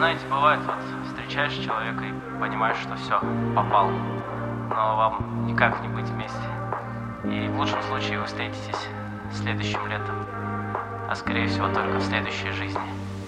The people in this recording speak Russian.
знаете, бывает, вот встречаешь человека и понимаешь, что все, попал. Но вам никак не быть вместе. И в лучшем случае вы встретитесь следующим летом. А скорее всего только в следующей жизни.